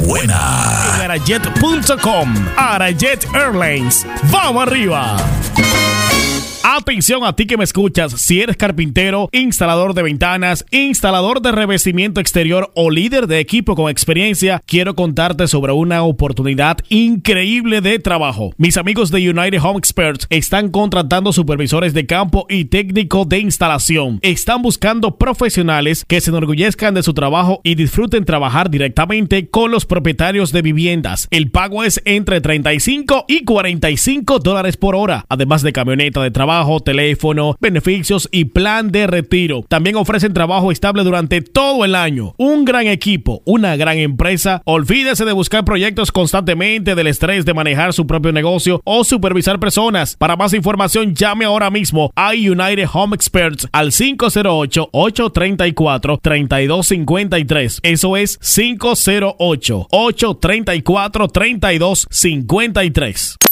buena. En Arajet.com. Arajet Airlines. ¡Vamos arriba! Atención a ti que me escuchas, si eres carpintero, instalador de ventanas, instalador de revestimiento exterior o líder de equipo con experiencia, quiero contarte sobre una oportunidad increíble de trabajo. Mis amigos de United Home Experts están contratando supervisores de campo y técnicos de instalación. Están buscando profesionales que se enorgullezcan de su trabajo y disfruten trabajar directamente con los propietarios de viviendas. El pago es entre $35 y $45 por hora, además de camioneta de trabajo, teléfono, beneficios y plan de retiro. También ofrecen trabajo estable durante todo el año. Un gran equipo, una gran empresa. Olvídese de buscar proyectos constantemente, del estrés de manejar su propio negocio o supervisar personas. Para más información, llame ahora mismo a United Home Experts al 508-834-3253. Eso es 508-834-3253.